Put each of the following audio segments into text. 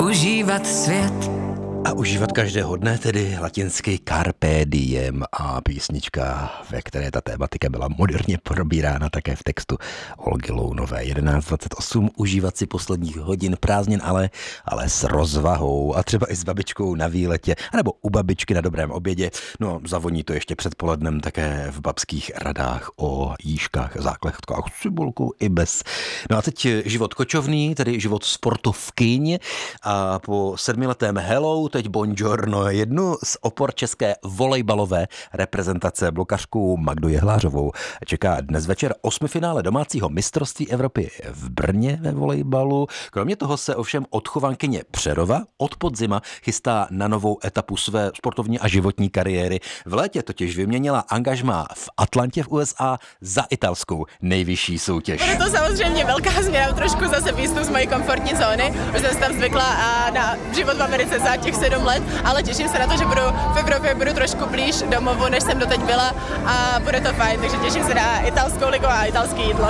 Užívat svět. A užívat každého dne, tedy latinsky Carpe Diem a písnička, ve které ta tématika byla moderně probírána také v textu Olgy Lounové. 11:28, užívat si posledních hodin prázdnin, ale s rozvahou a třeba i s babičkou na výletě, anebo u babičky na dobrém obědě. No, zavoní to ještě předpolednem také v babských radách o jížkách, základkách s cibulkou i bez. No a teď život kočovný, tedy život sportovkyň a po 7letém hello, teď buongiorno, jednu z opor české volejbalové reprezentace blokařku Magdu Jehlářovou čeká dnes večer 8finále domácího mistrovství Evropy v Brně ve volejbalu. Kromě toho se ovšem odchovankyně Přerova od podzima chystá na novou etapu své sportovní a životní kariéry. V létě totiž vyměnila angažmá v Atlantě v USA za italskou nejvyšší soutěž. Je to samozřejmě velká změna, trošku zase výstup z mojí komfortní zóny. Už jsem tam zvykla na život v Americe za těch 7 let, ale těším se na to, že budu v Evropě, budu trošku blíž domovu, než jsem doteď byla a bude to fajn, takže těším se na italskou ligu a italské jídlo.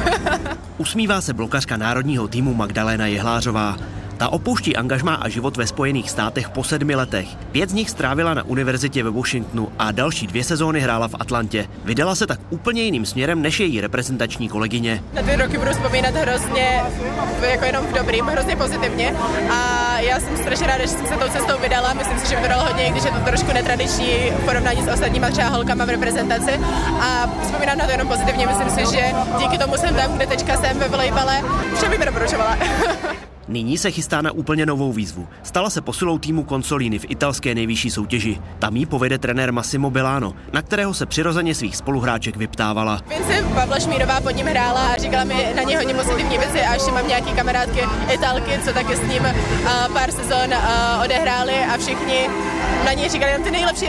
Usmívá se blokařka národního týmu Magdalena Jehlářová. Ta opouští angažmá a život ve Spojených státech po 7 letech. 5 z nich strávila na univerzitě ve Washingtonu a další 2 sezóny hrála v Atlantě. Vydala se tak úplně jiným směrem než její reprezentační kolegyně. Na ty roky budu vzpomínat hrozně, jako jenom v dobrým, hrozně pozitivně a já jsem strašně ráda, že jsem se tou cestou vydala. Myslím si, že mi to dalo hodně, když je to trošku netradiční v porovnání s ostatníma třeba holkama v reprezentaci a vzpomínám na to jenom pozitivně. Myslím si, že díky tomu jsem tam, kde teďka jsem ve volejbale, vše bych to doporučovala. Nyní se chystá na úplně novou výzvu. Stala se posilou týmu Consolini v italské nejvyšší soutěži. Tam jí povede trenér Massimo Bellano, na kterého se přirozeně svých spoluhráček vyptávala. Vince Pavla Šmírová pod ním hrála a říkala mi na něj hodně pozitivní věci a ještě mám nějaký kamarádky Italky, co taky s ním pár sezon odehrály a všichni na něj říkali jenom ty nejlepší